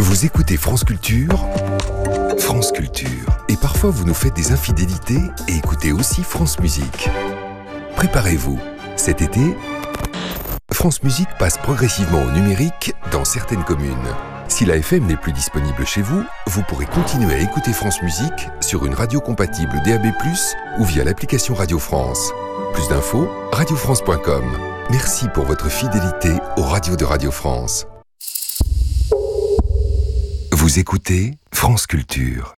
Vous écoutez France Culture, France Culture. Et parfois vous nous faites des infidélités et écoutez aussi France Musique. Préparez-vous, cet été, France Musique passe progressivement au numérique dans certaines communes. Si la FM n'est plus disponible chez vous, vous pourrez continuer à écouter France Musique sur une radio compatible DAB+, ou via l'application Radio France. Plus d'infos, radiofrance.com. Merci pour votre fidélité aux radios de Radio France. Vous écoutez France Culture.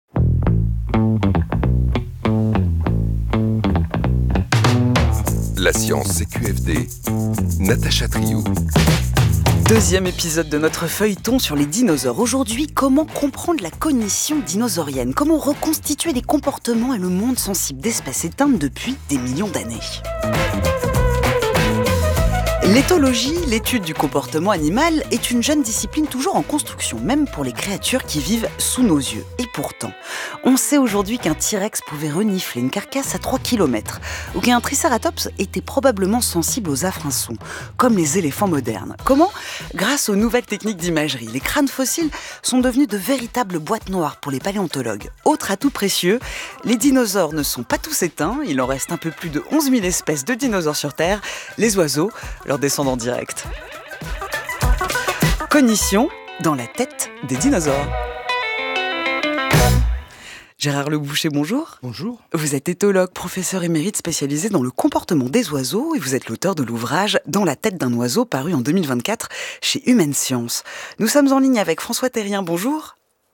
La science CQFD, Natacha Triou. Deuxième épisode de notre feuilleton sur les dinosaures. Aujourd'hui, comment comprendre la cognition dinosaurienne ? Comment reconstituer les comportements et le monde sensible d'espèces éteintes depuis des millions d'années ? L'éthologie, l'étude du comportement animal, est une jeune discipline toujours en construction, même pour les créatures qui vivent sous nos yeux. Et pourtant, on sait aujourd'hui qu'un T-Rex pouvait renifler une carcasse à 3 km, ou qu'un Triceratops était probablement sensible aux infrasons, comme les éléphants modernes. Comment ? Grâce aux nouvelles techniques d'imagerie, les crânes fossiles sont devenus de véritables boîtes noires pour les paléontologues. Autre atout précieux, les dinosaures ne sont pas tous éteints, il en reste un peu plus de 11 000 espèces de dinosaures sur Terre, les oiseaux, leurs descendants directs. Cognition dans la tête des dinosaures. Gérard Leboucher, bonjour. Bonjour. Vous êtes éthologue, professeur émérite spécialisé dans le comportement des oiseaux et vous êtes l'auteur de l'ouvrage « Dans la tête d'un oiseau » paru en 2024 chez Humaine Science. Nous sommes en ligne avec François Terrien, bonjour.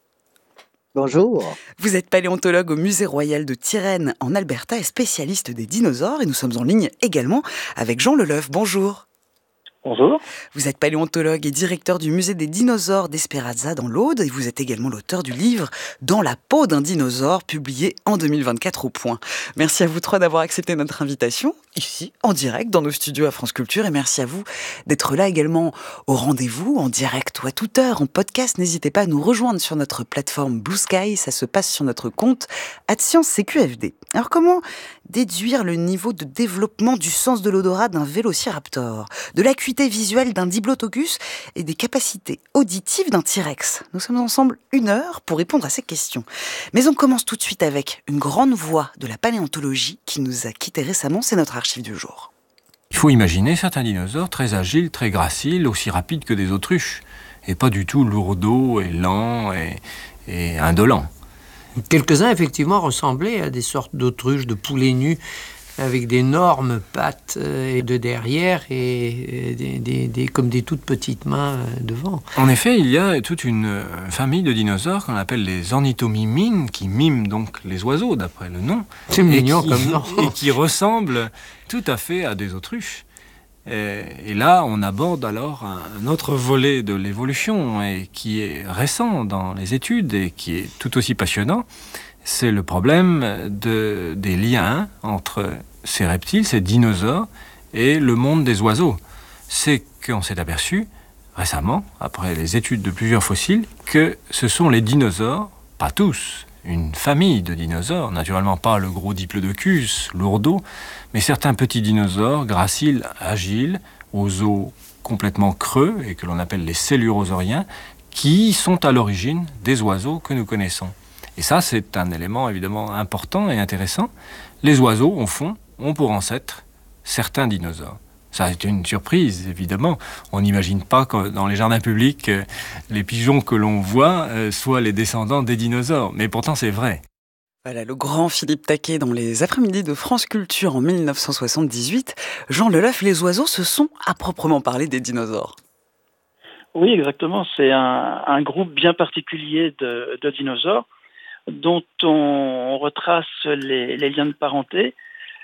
Bonjour. Vous êtes paléontologue au Musée royal de Tyrène en Alberta et spécialiste des dinosaures. Et nous sommes en ligne également avec Jean Leleuf, bonjour. Bonjour. Vous êtes paléontologue et directeur du musée des dinosaures d'Esperanza dans l'Aude et vous êtes également l'auteur du livre « Dans la peau d'un dinosaure » publié en 2024 au Point. Merci à vous trois d'avoir accepté notre invitation, ici, en direct, dans nos studios à France Culture. Et merci à vous d'être là également au rendez-vous, en direct ou à toute heure, en podcast. N'hésitez pas à nous rejoindre sur notre plateforme Blue Sky. Ça se passe sur notre compte @ScienceCQFD. Alors comment déduire le niveau de développement du sens de l'odorat d'un vélociraptor, de l'acuité visuelle d'un diplodocus et des capacités auditives d'un T-Rex ? Nous sommes ensemble 1 heure pour répondre à ces questions. Mais on commence tout de suite avec une grande voix de la paléontologie qui nous a quittés récemment, c'est notre archive du jour. Il faut imaginer certains dinosaures très agiles, très graciles, aussi rapides que des autruches, et pas du tout lourdeaux et lents et indolents. Quelques-uns, effectivement, ressemblaient à des sortes d'autruches, de poulets nus, avec d'énormes pattes de derrière et comme des toutes petites mains devant. En effet, il y a toute une famille de dinosaures qu'on appelle les ornithomimines, qui miment donc les oiseaux, d'après le nom. C'est mignon comme nom. Et qui ressemblent tout à fait à des autruches. Et là, on aborde alors un autre volet de l'évolution et qui est récent dans les études et qui est tout aussi passionnant. C'est le problème des liens entre ces reptiles, ces dinosaures, et le monde des oiseaux. C'est qu'on s'est aperçu récemment, après les études de plusieurs fossiles, que ce sont les dinosaures, pas tous, une famille de dinosaures, naturellement pas le gros diplodocus, lourdeau, mais certains petits dinosaures, graciles, agiles, aux os complètement creux, et que l'on appelle les célurosauriens, qui sont à l'origine des oiseaux que nous connaissons. Et ça, c'est un élément évidemment important et intéressant. Les oiseaux, au fond, ont pour ancêtre certains dinosaures. Ça a été une surprise, évidemment. On n'imagine pas que dans les jardins publics, les pigeons que l'on voit soient les descendants des dinosaures. Mais pourtant, c'est vrai. Voilà, le grand Philippe Taquet dans les après-midi de France Culture en 1978. Jean Leleuf, les oiseaux, ce sont à proprement parler des dinosaures. Oui, exactement. C'est un groupe bien particulier de dinosaures dont on retrace les liens de parenté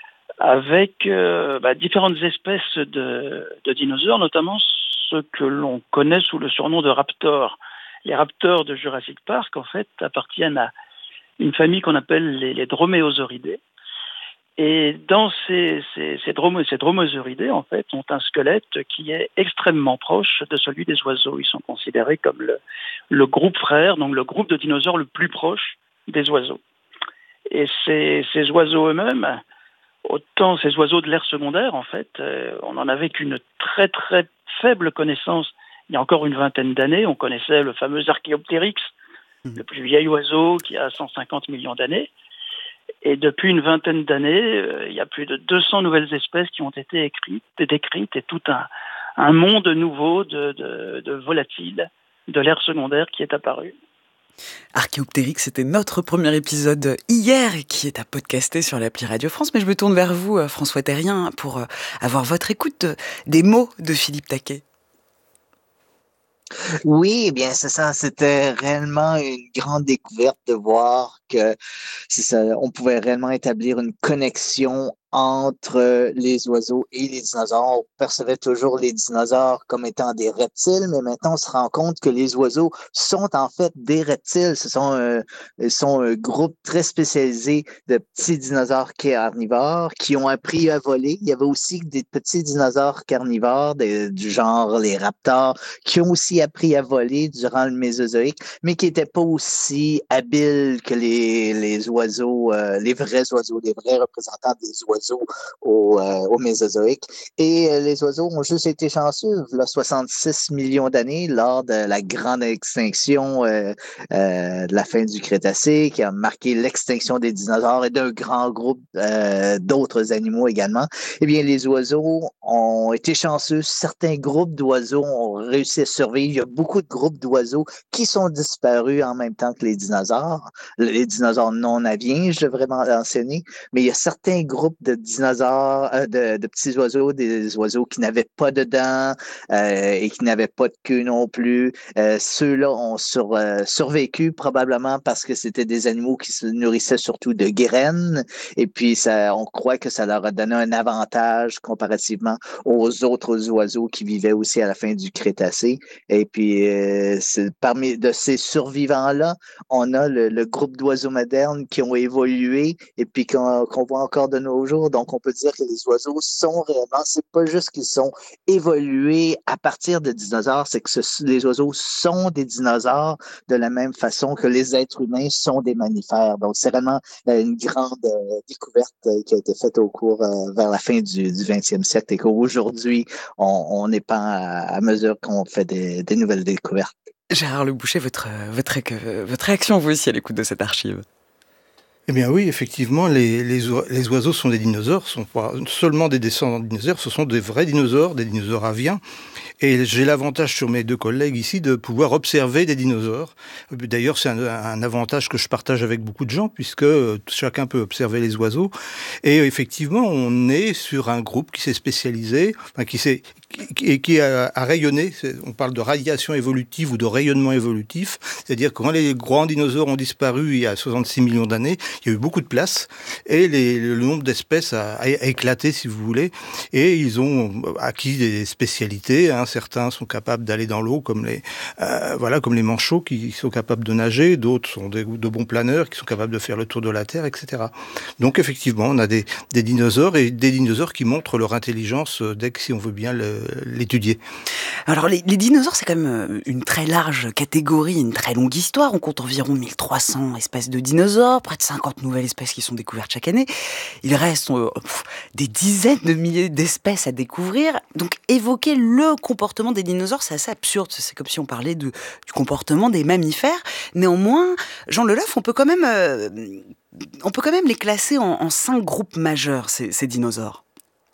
avec différentes espèces de dinosaures, notamment ceux que l'on connaît sous le surnom de raptors. Les raptors de Jurassic Park, en fait, appartiennent à une famille qu'on appelle les dromaeosauridés. Et dans ces dromaeosauridés, en fait, ont un squelette qui est extrêmement proche de celui des oiseaux. Ils sont considérés comme le groupe frère, donc le groupe de dinosaures le plus proche des oiseaux. Et ces oiseaux eux-mêmes, autant ces oiseaux de l'ère secondaire, en fait, on n'en avait qu'une très très faible connaissance il y a encore une vingtaine d'années, on connaissait le fameux Archaeopteryx, le plus vieil oiseau qui a 150 millions d'années. Et depuis une vingtaine d'années, il y a plus de 200 nouvelles espèces qui ont été décrites et tout un monde nouveau de volatiles de l'ère secondaire qui est apparu. Archaeopteryx, c'était notre premier épisode hier qui est à podcaster sur l'appli Radio France. Mais je me tourne vers vous, François Terrien, pour avoir votre écoute des mots de Philippe Taquet. Oui, eh bien, c'est ça. C'était réellement une grande découverte de voir que on pouvait réellement établir une connexion entre les oiseaux et les dinosaures. On percevait toujours les dinosaures comme étant des reptiles, mais maintenant on se rend compte que les oiseaux sont en fait des reptiles. Ce sont un groupe très spécialisé de petits dinosaures carnivores qui ont appris à voler. Il y avait aussi des petits dinosaures carnivores du genre les raptors qui ont aussi appris à voler durant le Mésozoïque, mais qui n'étaient pas aussi habiles que les oiseaux, les vrais oiseaux, les vrais représentants des oiseaux au Mésozoïque. Et les oiseaux ont juste été chanceux, là, 66 millions d'années, lors de la grande extinction de la fin du Crétacé, qui a marqué l'extinction des dinosaures et d'un grand groupe d'autres animaux également. Eh bien, les oiseaux ont été chanceux. Certains groupes d'oiseaux ont réussi à survivre. Il y a beaucoup de groupes d'oiseaux qui sont disparus en même temps que les dinosaures. Les dinosaures non aviens, je devrais mentionner, mais il y a certains groupes de dinosaures, de petits oiseaux, des oiseaux qui n'avaient pas de dents et qui n'avaient pas de queue non plus. Ceux-là ont survécu probablement parce que c'était des animaux qui se nourrissaient surtout de graines et puis on croit que ça leur a donné un avantage comparativement aux autres oiseaux qui vivaient aussi à la fin du Crétacé. Et puis, parmi de ces survivants-là, on a le groupe d'oiseaux modernes qui ont évolué et puis qu'on voit encore de nos jours. Donc, on peut dire que les oiseaux sont réellement, c'est pas juste qu'ils sont évolués à partir de dinosaures, c'est que les oiseaux sont des dinosaures de la même façon que les êtres humains sont des mammifères. Donc, c'est vraiment une grande découverte qui a été faite au cours vers la fin du 20e siècle et qu'aujourd'hui, on n'est pas à mesure qu'on fait des nouvelles découvertes. Gérard Le Boucher, votre réaction, vous aussi, à l'écoute de cette archive? Eh bien oui, effectivement, les oiseaux sont des dinosaures, ce ne sont pas seulement des descendants de dinosaures, ce sont des vrais dinosaures, des dinosaures aviens. Et j'ai l'avantage sur mes deux collègues ici de pouvoir observer des dinosaures. D'ailleurs, c'est un avantage que je partage avec beaucoup de gens, puisque chacun peut observer les oiseaux. Et effectivement, on est sur un groupe qui s'est spécialisé, qui a rayonné. On parle de radiation évolutive ou de rayonnement évolutif. C'est-à-dire que quand les grands dinosaures ont disparu il y a 66 millions d'années, il y a eu beaucoup de place et le nombre d'espèces a éclaté, si vous voulez. Et ils ont acquis des spécialités. Hein. Certains sont capables d'aller dans l'eau, comme les manchots qui sont capables de nager. D'autres sont de bons planeurs qui sont capables de faire le tour de la Terre, etc. Donc effectivement, on a des dinosaures et des dinosaures qui montrent leur intelligence si on veut bien l'étudier. Alors les dinosaures, c'est quand même une très large catégorie, une très longue histoire. On compte environ 1300 espèces de dinosaures, près de 50 nouvelles espèces qui sont découvertes chaque année. Il reste des dizaines de milliers d'espèces à découvrir. Donc évoquer le comportement des dinosaures, c'est assez absurde. C'est comme si on parlait du comportement des mammifères. Néanmoins, Jean Leloff, on peut quand même les classer en 5 groupes majeurs, ces dinosaures.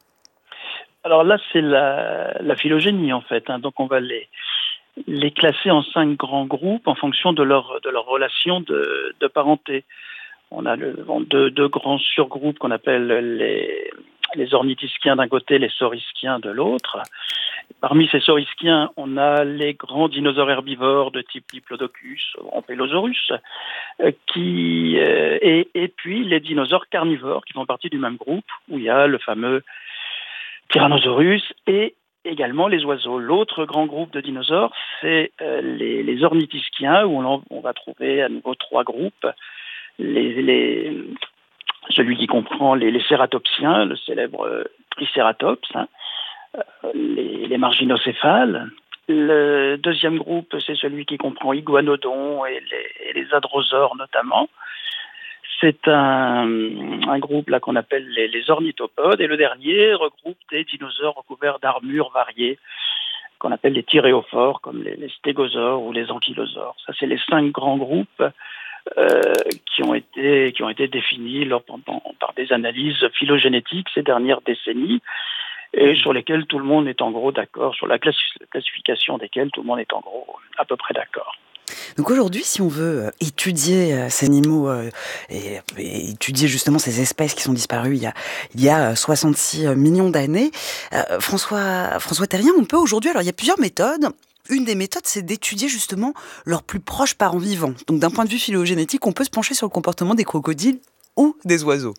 Alors là, c'est la phylogénie, en fait. Hein. Donc, on va les classer en 5 grands groupes en fonction de leur relation de parenté. On a deux grands surgroupes qu'on appelle les ornithischiens d'un côté, les saurischiens de l'autre. Parmi ces saurischiens, on a les grands dinosaures herbivores de type Diplodocus, Ankylosaurus, et puis les dinosaures carnivores qui font partie du même groupe, où il y a le fameux Tyrannosaurus et également les oiseaux. L'autre grand groupe de dinosaures, c'est les ornithischiens, où on va trouver à nouveau 3 groupes. Celui qui comprend les cératopsiens, le célèbre Tricératops, les marginocéphales. Le deuxième groupe, c'est celui qui comprend iguanodons et les hadrosaures notamment. C'est un groupe là qu'on appelle les ornithopodes. Et le dernier regroupe des dinosaures recouverts d'armures variées, qu'on appelle les thyréophores, comme les stégosaures ou les ankylosaures. Ça, c'est les 5 grands groupes qui ont été définis par des analyses phylogénétiques ces dernières décennies, et sur lesquelles tout le monde est en gros d'accord, sur la classification desquelles tout le monde est en gros à peu près d'accord. Donc aujourd'hui, si on veut étudier ces animaux et étudier justement ces espèces qui sont disparues il y a 66 millions d'années, François Terrien, on peut aujourd'hui, alors il y a plusieurs méthodes. Une des méthodes, c'est d'étudier justement leurs plus proches parents vivants. Donc d'un point de vue phylogénétique, on peut se pencher sur le comportement des crocodiles ou des oiseaux.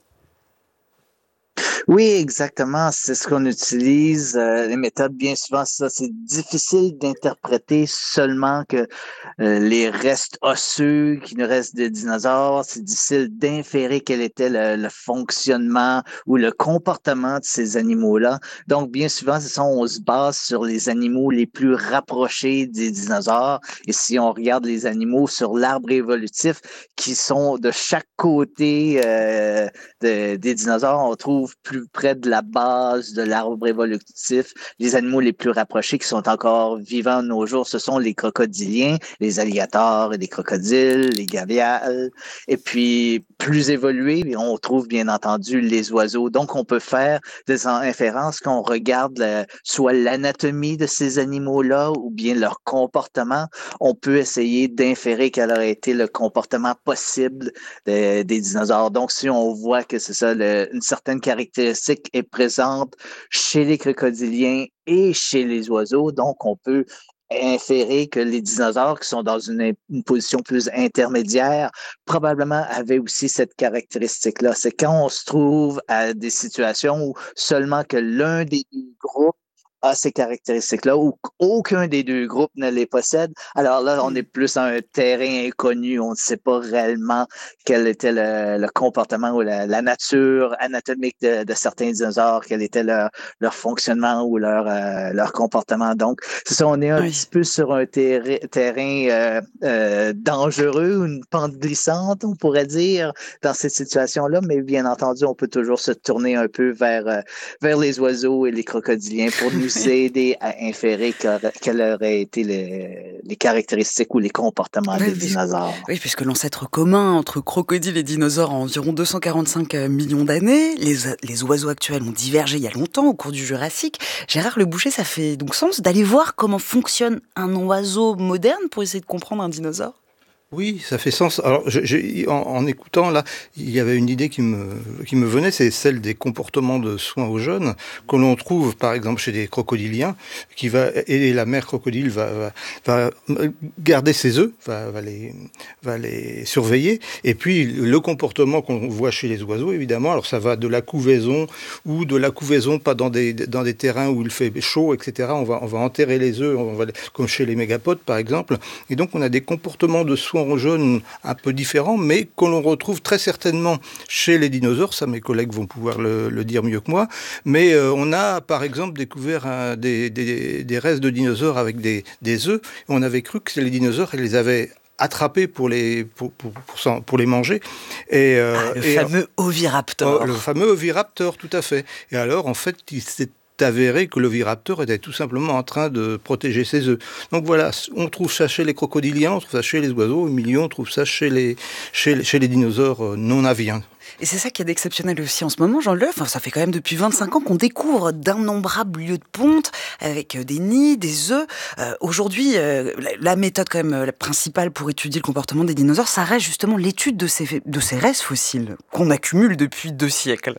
Oui, exactement. C'est ce qu'on utilise. Les méthodes, bien souvent, ça, c'est difficile d'interpréter seulement que les restes osseux qui nous restent des dinosaures. C'est difficile d'inférer quel était le fonctionnement ou le comportement de ces animaux-là. Donc, bien souvent, c'est ça, on se base sur les animaux les plus rapprochés des dinosaures. Et si on regarde les animaux sur l'arbre évolutif qui sont de chaque côté des dinosaures, on trouve plus près de la base de l'arbre évolutif. Les animaux les plus rapprochés qui sont encore vivants de nos jours, ce sont les crocodiliens, les alligators et les crocodiles, les gaviales. Et puis, plus évolués, on trouve bien entendu les oiseaux. Donc, on peut faire des inférences quand on regarde soit l'anatomie de ces animaux-là ou bien leur comportement. On peut essayer d'inférer quel aurait été le comportement possible des dinosaures. Donc, si on voit que c'est ça, une certaine caractéristique est présente chez les crocodiliens et chez les oiseaux, donc on peut inférer que les dinosaures qui sont dans une position plus intermédiaire probablement avaient aussi cette caractéristique-là. C'est quand on se trouve à des situations où seulement que l'un des deux groupes a ces caractéristiques-là ou qu'aucun des deux groupes ne les possède. Alors là, on est plus à un terrain inconnu. On ne sait pas réellement quel était le comportement ou la nature anatomique de certains dinosaures, quel était leur fonctionnement ou leur comportement. Donc, c'est ça, on est un petit peu sur un terrain dangereux, une pente glissante, on pourrait dire, dans cette situation-là, mais bien entendu, on peut toujours se tourner un peu vers les oiseaux et les crocodiliens pour nous aider à inférer quelles auraient été les caractéristiques ou les comportements des dinosaures. Oui, puisque l'ancêtre commun entre crocodiles et dinosaures a environ 245 millions d'années. Les oiseaux actuels ont divergé il y a longtemps, au cours du Jurassique. Gérard Leboucher, ça fait donc sens d'aller voir comment fonctionne un oiseau moderne pour essayer de comprendre un dinosaure ? Oui, ça fait sens. Alors, en écoutant, là, il y avait une idée qui me venait, c'est celle des comportements de soins aux jeunes, que l'on trouve, par exemple, chez des crocodiliens, et la mère crocodile va garder ses œufs, va les surveiller, et puis le comportement qu'on voit chez les oiseaux, évidemment, alors ça va de la couvaison, ou de la couvaison pas dans des terrains où il fait chaud, etc. On va enterrer les œufs, comme chez les mégapodes, par exemple, et donc on a des comportements de soins aux jeunes un peu différents, mais que l'on retrouve très certainement chez les dinosaures, ça mes collègues vont pouvoir le dire mieux que moi, mais on a par exemple découvert des restes de dinosaures avec des œufs, on avait cru que les dinosaures, ils les avaient attrapés pour les manger. Le fameux oviraptor. Le fameux oviraptor, tout à fait. Et alors, en fait, il s'est avéré que l'oviraptor était tout simplement en train de protéger ses œufs. Donc voilà, on trouve ça chez les crocodiliens, on trouve ça chez les oiseaux, au milieu on trouve ça chez les dinosaures non aviens. Et c'est ça qui est d'exceptionnel aussi en ce moment, Jean-Leuf. Enfin, ça fait quand même depuis 25 ans qu'on découvre d'innombrables lieux de ponte avec des nids, des œufs. Aujourd'hui, la méthode quand même la principale pour étudier le comportement des dinosaures, ça reste justement l'étude de ces restes fossiles qu'on accumule depuis 2 siècles.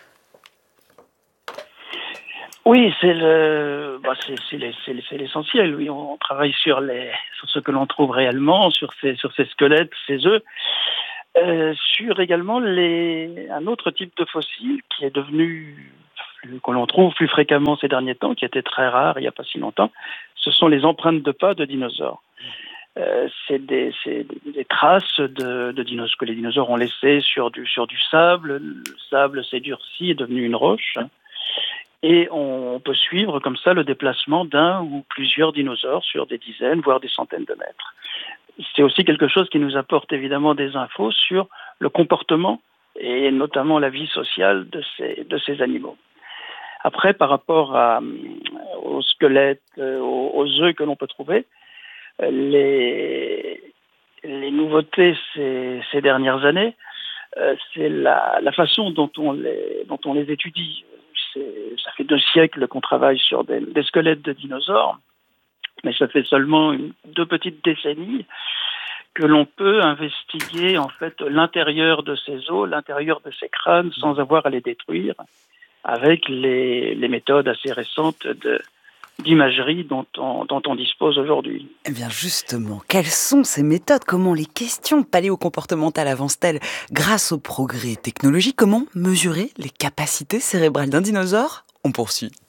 Oui, c'est l'essentiel. Oui, on travaille sur ce que l'on trouve réellement, sur ces squelettes, ces œufs, sur également un autre type de fossile qui est que l'on trouve plus fréquemment ces derniers temps, qui était très rare il n'y a pas si longtemps. Ce sont les empreintes de pas de dinosaures. C'est des traces de dinosaures que les dinosaures ont laissées sur du sable. Le sable s'est durci, est devenu une roche. Et on peut suivre comme ça le déplacement d'un ou plusieurs dinosaures sur des dizaines, voire des centaines de mètres. C'est aussi quelque chose qui nous apporte évidemment des infos sur le comportement et notamment la vie sociale de ces animaux. Après, par rapport aux squelettes, aux œufs que l'on peut trouver, les nouveautés ces dernières années, c'est la façon dont on les étudie. Ça fait 2 siècles qu'on travaille sur des squelettes de dinosaures, mais ça fait seulement 2 petites décennies que l'on peut investiguer en fait l'intérieur de ces os, l'intérieur de ces crânes, sans avoir à les détruire, avec les méthodes assez récentes d'imagerie dont on dispose aujourd'hui. Eh bien justement, quelles sont ces méthodes? Comment les questions paléocomportementales avancent-elles grâce au progrès technologique? Comment mesurer les capacités cérébrales d'un dinosaure? On poursuit.